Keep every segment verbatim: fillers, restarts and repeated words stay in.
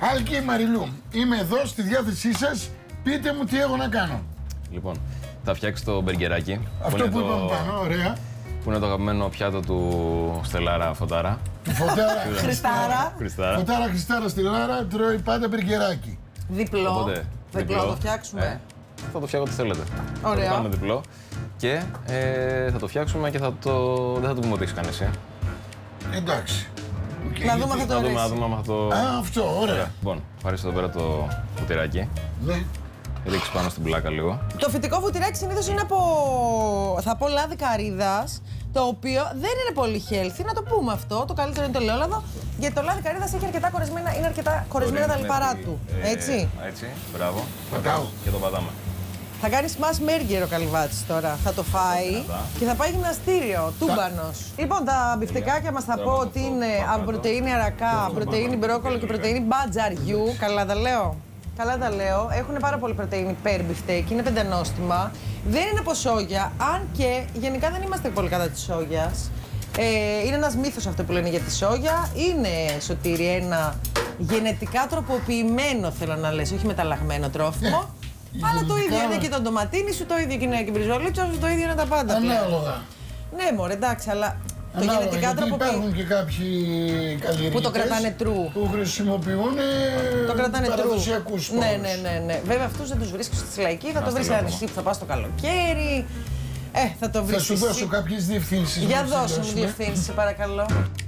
Άλκη, Μαριλού, είμαι εδώ στη διάθεσή σας. Πείτε μου τι έχω να κάνω. Λοιπόν, θα φτιάξει το μπεργκεράκι. Αυτό που, που είπαμε το... πάνω, ωραία. Που είναι το αγαπημένο πιάτο του Στελάρα Φωτάρα. Του Φωτάρα Χριστάρα. Χριστάρα. Φωτάρα Χριστάρα Στελάρα τρώει πάντα μπεργκεράκι. Διπλό. Οπότε, διπλό, διπλό. το φτιάξουμε. Ε, θα το φτιάξω ό,τι θέλετε. Ωραία. Θα το κάνουμε διπλό και ε, θα το φτιάξουμε και θα το... δεν θα το πούμε ότι έχεις κάνει εσύ. Εντάξει. Okay, Να δούμε αν θα το Να δούμε, αρέσει. να δούμε αν θα το... Α, αυτό, ωραία. Λοιπόν, πάρεις εδώ πέρα το ποτηράκι. Ναι. Ρίξεις πάνω στην πλάκα λίγο. Το φυτικό βουτυράκι συνήθως είναι από, θα πω, λάδι καρύδας, το οποίο δεν είναι πολύ healthy, να το πούμε αυτό, το καλύτερο είναι το ελαιόλαδο, γιατί το λάδι καρύδας έχει αρκετά κορεσμένα, είναι αρκετά κορεσμένα τα λιπαρά του, Ε, έτσι. Έτσι, μπράβο. Πατάω. Και το πατάμε. Θα κάνει smash burger ο Καλυβάτης τώρα, θα το φάει Δυνατά. και θα πάει γυμναστήριο, τούμπανος. Λοιπόν, τα μπιφτεκάκια μας θα πω Τώρα ότι αυτό, είναι πάνω από κάτω. πρωτεΐνη αρακά, πρωτεΐνη μπρόκολο και πρωτεΐνη μπατζαριού. Καλά τα λέω. Καλά τα λέω. Έχουν πάρα πολύ πρωτεΐνη per μπιφτέκι, είναι πεντανόστιμα. Δεν είναι από σόγια, αν και γενικά δεν είμαστε πολύ κατά της σόγιας. Ε, είναι ένας μύθος αυτό που λένε για τη σόγια. Είναι, Σωτήρη, ένα γενετικά τροποποιημένο, θέλω να λες, όχι μεταλλαγμένο τρόφιμο. Αλλά το γενετικά- ίδιο είναι και το ντοματίνι σου, το ίδιο και είναι και η μπριζολίτσα σου, το ίδιο είναι τα πάντα. πλέον. Ανάλογα. Ναι, μωρέ, εντάξει, αλλά το Ανάλογα, γενετικά γιατί τροποποιημένο. υπάρχουν και κάποιοι καλλιεργητές Που το κρατάνε true. που χρησιμοποιούν Το κρατάνε τρού. παραδοσιακούς σπόρους. Ναι, ναι, ναι, ναι. Βέβαια, αυτού δεν του βρίσκει στη λαϊκή, θα το στο βρει σε ένα λέω νησί που θα πα το καλοκαίρι. Ε, θα το βρει. Θα σου δώσω κάποιες διευθύνσεις. Για να δώσω μου τελειώσουμε. διευθύνσει, σε παρακαλώ.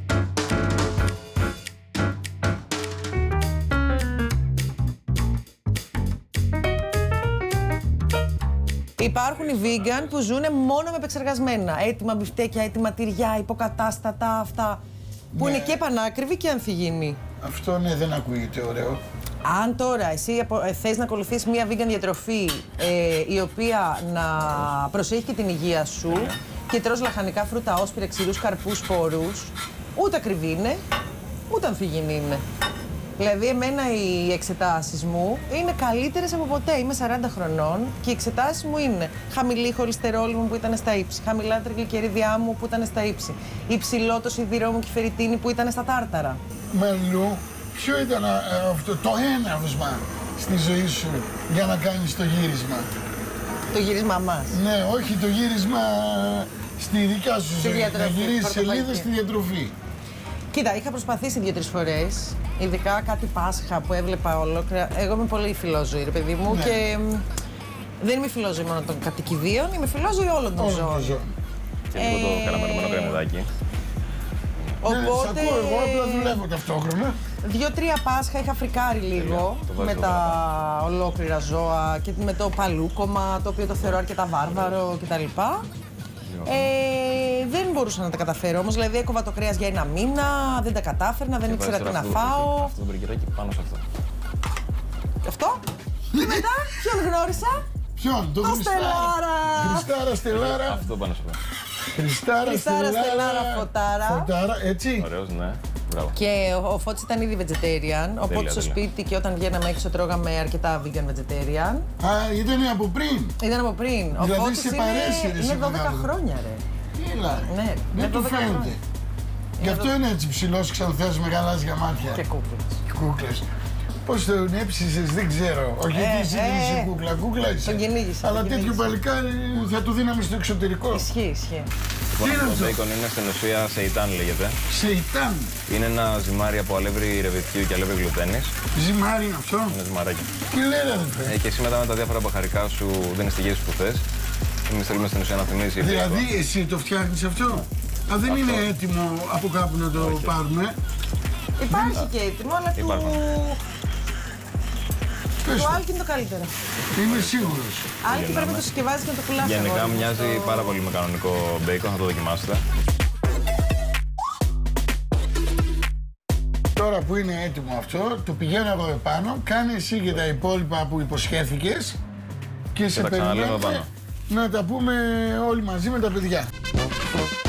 Υπάρχουν οι vegan που ζουν μόνο με επεξεργασμένα. Έτοιμα μπιφτέκια, έτοιμα τυριά, υποκατάστατα αυτά. Που Ναι. είναι και πανάκριβοι και ανθυγιεινοί. Αυτό ναι, δεν ακούγεται ωραίο. Αν τώρα εσύ απο- ε, θες να ακολουθείς μια vegan διατροφή ε, η οποία να προσέχει και την υγεία σου και τρως λαχανικά φρούτα, όσπρια, ξηρούς, καρπούς, σπόρους, ούτε ακριβή είναι, ούτε ανθυγιεινή είναι. Δηλαδή, εμένα οι εξετάσεις μου είναι καλύτερες από ποτέ. Είμαι σαράντα χρονών και οι εξετάσεις μου είναι χαμηλή η χολυστερόλη μου που ήταν στα ύψη, χαμηλά τα τριγλικερίδια μου που ήταν στα ύψη, υψηλό το σιδηρό μου και η φερριτίνη που ήταν στα τάρταρα. Μαριλού, ποιο ήταν α, αυτό το έναυσμα στη ζωή σου για να κάνεις το γύρισμα? Το γύρισμα μας. Ναι, όχι το γύρισμα στη δικιά σου ζωή, να διατροφή, γυρίσεις πορτοφαγική. σελίδες στη διατροφή. Κοίτα, είχα προσπαθήσει δύο-τρεις φορές, ειδικά κάτι Πάσχα που έβλεπα ολόκληρα. Εγώ είμαι πολύ φιλόζωη, ρε παιδί μου, Ναι. και μ, δεν είμαι φιλόζωη μόνο των κατοικιδίων, είμαι φιλόζωη όλων των Όλο το ζώων. ζώο. Και λίγο το Ε, καραμελωμένο κρεμμυδάκι. Ναι, Οπότε, σ' ακούω, εγώ απλά δουλεύω ταυτόχρονα. δύο-τρία Πάσχα είχα φρικάρει λίγο Το βάζεις με εδώ τα ολόκληρα ζώα και με το παλούκομα, το οποίο το θεωρώ αρκετά βάρβαρο κτλ. Ε, δεν μπορούσα να τα καταφέρω όμως, δηλαδή έκοβα το κρέας για ένα μήνα, δεν τα κατάφερνα, δεν Και ήξερα τι βάζεις να τώρα αυτό το- φάω. Αυτό το μπεργκεράκι πάνω σε αυτό. Αυτό. Και μετά, ποιον γνώρισα? Ποιον, τον Το Χριστάρα. Στελάρα. Χριστάρα, Στελάρα. Αυτό πάνω σε αυτό. Χριστάρα, Χριστάρα, Στελάρα, Φωτάρα. Φωτάρα, έτσι. Ωραίος, ναι. Μπράβο. Και ο, ο Φώτης ήταν ήδη vegetarian, οπότε στο τέλεια. σπίτι και όταν βγαίναμε έξω τρώγαμε αρκετά vegan vegetarian. Α, ήταν από πριν. Ήταν από πριν. Ο Δηλαδή Φώτης σε είναι, παρέσυρες είναι σε δώδεκα μεγάλο. χρόνια, ρε. Έλα, Ναι, ρε. δεν Είναι του δώδεκα φαίνεται. χρόνια. Γι' αυτό είναι έτσι ψηλός, ξανθές με γαλάζια μάτια. Και κούκλες. Και κούκλες. Πώς τον έψησες, δεν ξέρω. Όχι Ε, γιατί εσύ δεν ε, είσαι κούκλα, κούκλα είσαι. τον κυνήγησα, Αλλά τον τέτοιο κυνήγησα. παλικάρι θα του δίναμε στο εξωτερικό. Ισχύει, ισχύει. Λοιπόν, είναι αυτό αυτό? το μπέικον είναι στην ουσία σεϊτάν λέγεται. Σεϊτάν. Είναι ένα ζυμάρι από αλεύρι ρεβιθιού και αλεύρι γλουτένης. Ζυμάρι είναι αυτό. Είναι ζυμαράκι. Τι λέει αδελφέ. Ε, και εσύ μετά με τα διάφορα μπαχαρικά σου δίνεις τη γεύση που θες. Εμείς θέλουμε στην ουσία να θυμίζει. Δηλαδή εσύ το φτιάχνεις αυτό. Α, δεν είναι έτοιμο από κάπου να το πάρουμε. Υπάρχει και έτοιμο, αλλά του, Υπάρχουν. Πες του το. Άλκη είναι το καλύτερο. Είμαι σίγουρος. Άλκη πρέπει να το συσκευάζεις και να το πουλάς. Γενικά αγόρι μου, μοιάζει στο- πάρα πολύ με κανονικό μπέικον, θα το δοκιμάσετε. Τώρα που είναι έτοιμο αυτό, το πηγαίνω εγώ επάνω, κάνε εσύ και τα υπόλοιπα που υποσχέθηκες και σε τα ξαναλέμε περιμένουμε πάνω. να τα πούμε όλοι μαζί με τα παιδιά.